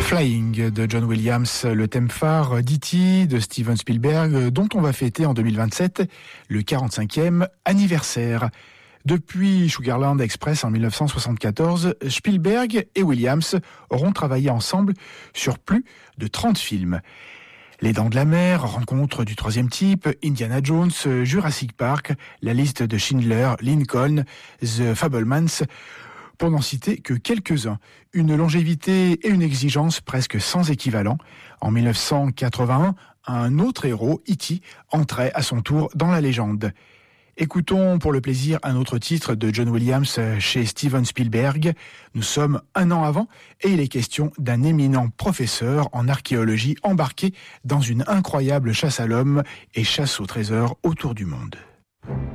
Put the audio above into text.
Flying de John Williams, le thème phare d'E.T. de Steven Spielberg, dont on va fêter en 2027 le 45e anniversaire. Depuis Sugarland Express en 1974, Spielberg et Williams auront travaillé ensemble sur plus de 30 films. Les Dents de la Mer, Rencontre du troisième type, Indiana Jones, Jurassic Park, La liste de Schindler, Lincoln, The Fabelmans, pour n'en citer que quelques-uns. Une longévité et une exigence presque sans équivalent. En 1981, un autre héros, E.T., entrait à son tour dans la légende. Écoutons pour le plaisir un autre titre de John Williams chez Steven Spielberg. Nous sommes un an avant et il est question d'un éminent professeur en archéologie embarqué dans une incroyable chasse à l'homme et chasse au trésor autour du monde.